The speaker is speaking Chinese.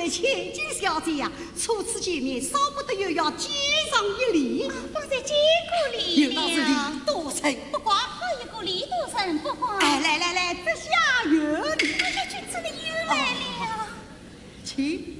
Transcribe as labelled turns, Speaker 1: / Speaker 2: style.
Speaker 1: 千金小姐呀，初次见面，少不得又要接上一礼。
Speaker 2: 方才接过礼
Speaker 1: 有道是礼多成不挂，
Speaker 2: 还有个礼多成不挂。
Speaker 1: 来，这下有礼。
Speaker 2: 哎呀，君子的又来了。
Speaker 1: 去。